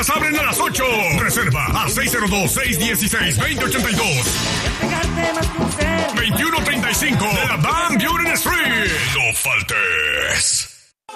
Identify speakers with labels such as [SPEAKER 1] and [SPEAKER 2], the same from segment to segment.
[SPEAKER 1] puertas abren a las 8. Reserva al 602-616-2082. 2135 de la Van Buren Street. No faltes.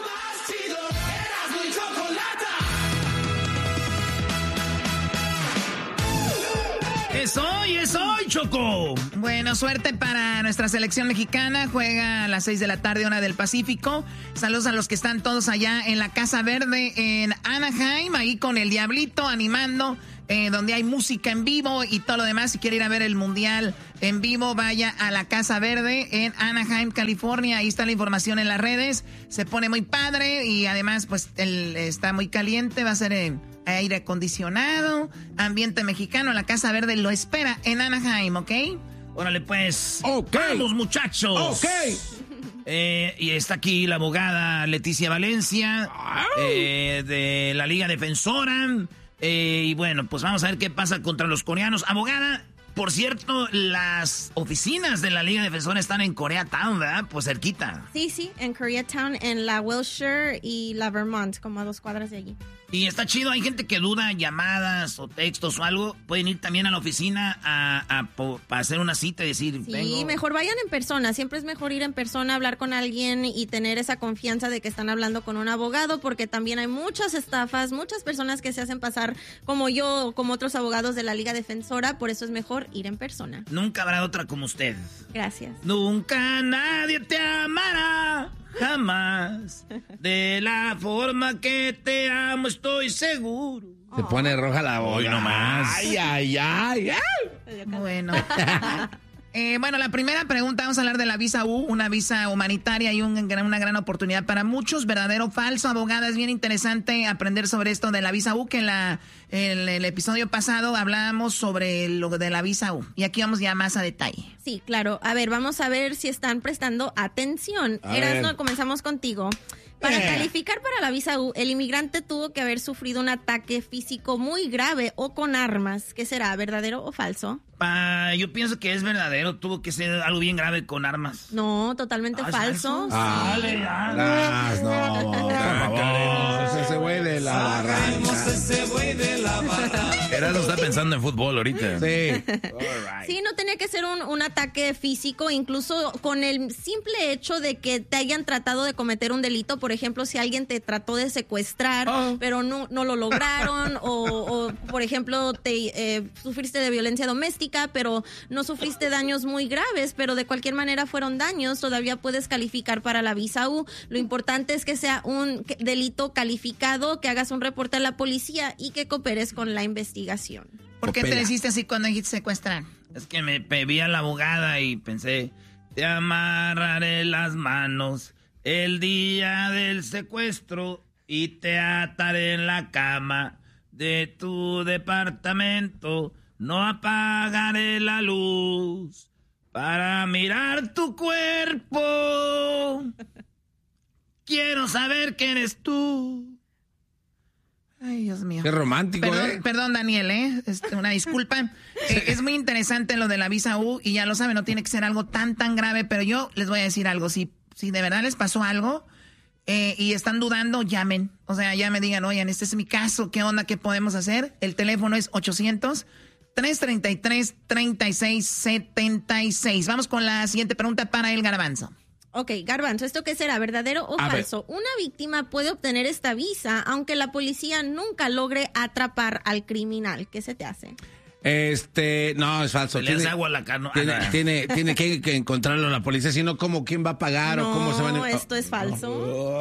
[SPEAKER 2] Es hoy, Choco.
[SPEAKER 3] Bueno, suerte para nuestra selección mexicana. Juega a las 6 de la tarde, hora del Pacífico. Saludos a los que están todos allá en la Casa Verde en Anaheim, ahí con el Diablito animando, donde hay música en vivo y todo lo demás. Si quiere ir a ver el Mundial en vivo, vaya a la Casa Verde en Anaheim, California. Ahí está la información en las redes. Se pone muy padre y además pues está muy caliente. Va a ser aire acondicionado, ambiente mexicano. La Casa Verde lo espera en Anaheim, ¿ok?
[SPEAKER 2] Órale pues.
[SPEAKER 4] Okay.
[SPEAKER 2] Vamos, muchachos.
[SPEAKER 4] Ok.
[SPEAKER 2] Y está aquí la abogada Leticia Valencia, de la Liga Defensora. Y bueno, pues vamos a ver qué pasa contra los coreanos. Abogada, por cierto, las oficinas de la Liga Defensora están en Koreatown, ¿verdad? Pues cerquita.
[SPEAKER 5] Sí, en Koreatown, en la Wilshire y la Vermont, como a 2 cuadras de allí.
[SPEAKER 2] Y está chido, hay gente que duda llamadas o textos o algo. Pueden ir también a la oficina para hacer una cita y decir,
[SPEAKER 5] sí,
[SPEAKER 2] vengo.
[SPEAKER 5] Mejor vayan en persona. Siempre es mejor ir en persona, hablar con alguien y tener esa confianza de que están hablando con un abogado, porque también hay muchas estafas, muchas personas que se hacen pasar como yo o como otros abogados de la Liga Defensora. Por eso es mejor ir en persona.
[SPEAKER 2] Nunca habrá otra como usted.
[SPEAKER 5] Gracias.
[SPEAKER 2] Nunca nadie te amará, jamás, de la forma que te amo, estoy seguro.
[SPEAKER 4] Se pone roja la boca.
[SPEAKER 2] Hoy nomás.
[SPEAKER 4] Ay.
[SPEAKER 3] Bueno. Bueno, la primera pregunta, vamos a hablar de la visa U, una visa humanitaria y una gran oportunidad para muchos. ¿Verdadero o falso, abogada? Es bien interesante aprender sobre esto de la visa U, que en el episodio pasado hablábamos sobre lo de la visa U. Y aquí vamos ya más a detalle.
[SPEAKER 5] Sí, claro. A ver, vamos a ver si están prestando atención. Erasmo, comenzamos contigo. Para calificar para la visa U, el inmigrante tuvo que haber sufrido un ataque físico muy grave o con armas. ¿Qué será, verdadero o falso?
[SPEAKER 2] Yo pienso que es verdadero, tuvo que ser algo bien grave con armas.
[SPEAKER 5] No, totalmente falso.
[SPEAKER 2] Sí.
[SPEAKER 4] Ese güey de la barranca.
[SPEAKER 6] Erasmo está pensando en fútbol ahorita.
[SPEAKER 4] Sí.
[SPEAKER 5] Sí, no tenía que ser un ataque físico, incluso con el simple hecho de que te hayan tratado de cometer un delito. Por ejemplo, si alguien te trató de secuestrar, pero no lo lograron, o por ejemplo, sufriste de violencia doméstica, pero no sufriste daños muy graves, pero de cualquier manera fueron daños, todavía puedes calificar para la visa U. Lo importante es que sea un delito calificado, que hagas un reporte a la policía y que cooperes con la investigación.
[SPEAKER 3] ¿Por qué te deciste así cuando dijiste secuestrar?
[SPEAKER 2] Es que me vi a la abogada y pensé, te amarraré las manos el día del secuestro y te ataré en la cama de tu departamento. No apagaré la luz para mirar tu cuerpo. Quiero saber que eres tú.
[SPEAKER 3] Ay, Dios mío.
[SPEAKER 4] Qué romántico,
[SPEAKER 3] Perdón, Daniel, una disculpa. Es muy interesante lo de la visa U y ya lo saben, no tiene que ser algo tan grave, pero yo les voy a decir algo. Si de verdad les pasó algo y están dudando, llamen. O sea, ya me digan, oigan, este es mi caso, ¿qué onda? ¿Qué podemos hacer? El teléfono es 800-333-3676. Vamos con la siguiente pregunta para el Garbanzo.
[SPEAKER 5] Ok, Garbanzo, ¿esto qué será, verdadero o falso? Una víctima puede obtener esta visa aunque la policía nunca logre atrapar al criminal. ¿Qué se te hace?
[SPEAKER 4] No, es falso.
[SPEAKER 2] Le das agua a la canoa.
[SPEAKER 4] Tiene que encontrarlo la policía, si no, ¿cómo quién va a pagar o cómo se van a...
[SPEAKER 5] No, esto es falso.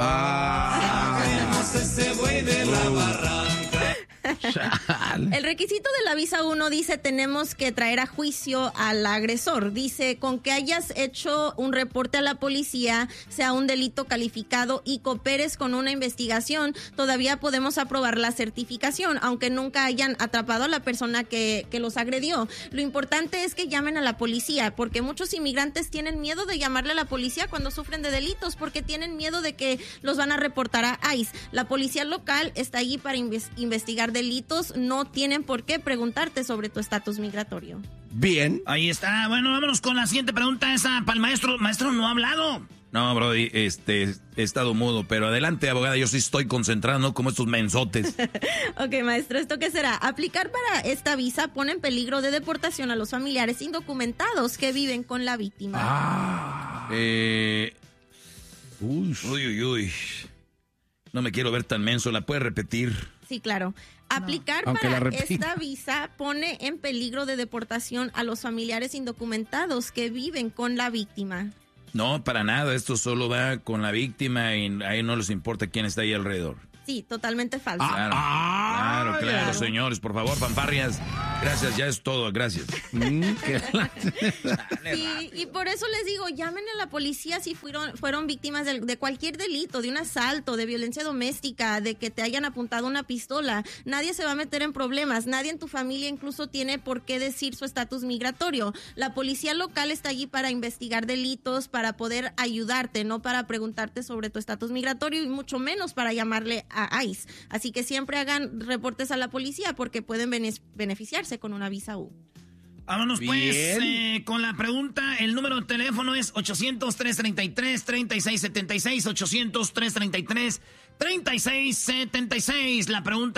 [SPEAKER 4] Ese güey de la barranca.
[SPEAKER 5] El requisito de la visa 1 dice tenemos que traer a juicio al agresor. Dice con que hayas hecho un reporte a la policía, sea un delito calificado y cooperes con una investigación, todavía podemos aprobar la certificación, aunque nunca hayan atrapado a la persona que los agredió. Lo importante es que llamen a la policía, porque muchos inmigrantes tienen miedo de llamarle a la policía cuando sufren de delitos, porque tienen miedo de que los van a reportar a ICE. La policía local está allí para investigar delitos, no tienen por qué preguntarte sobre tu estatus migratorio.
[SPEAKER 4] Bien.
[SPEAKER 2] Ahí está. Bueno, vámonos con la siguiente pregunta, esa para el maestro. Maestro, no ha hablado.
[SPEAKER 6] No, Brody, he estado mudo, pero adelante, abogada, yo sí estoy concentrado, ¿no? Como estos mensotes.
[SPEAKER 5] Ok, maestro, ¿esto qué será? Aplicar para esta visa pone en peligro de deportación a los familiares indocumentados que viven con la víctima.
[SPEAKER 6] Uy. No me quiero ver tan menso, ¿la puedes repetir?
[SPEAKER 5] Sí, claro. Aplicar para esta visa pone en peligro de deportación a los familiares indocumentados que viven con la víctima.
[SPEAKER 6] No, para nada, esto solo va con la víctima y ahí no les importa quién está ahí alrededor.
[SPEAKER 5] Sí, totalmente falso.
[SPEAKER 6] Claro, señores, por favor, fanfarrias. Gracias, ya es todo, gracias.
[SPEAKER 5] Y por eso les digo, llamen a la policía si fueron víctimas de cualquier delito, de un asalto, de violencia doméstica, de que te hayan apuntado una pistola. Nadie se va a meter en problemas, nadie en tu familia incluso tiene por qué decir su estatus migratorio. La policía local está allí para investigar delitos, para poder ayudarte, no para preguntarte sobre tu estatus migratorio y mucho menos para llamarle a ICE. Así que siempre hagan reportes a la policía porque pueden beneficiarse con una visa U.
[SPEAKER 2] Vámonos pues con la pregunta. El número de teléfono es 800-333-3676, 800-333-3676. La pregunta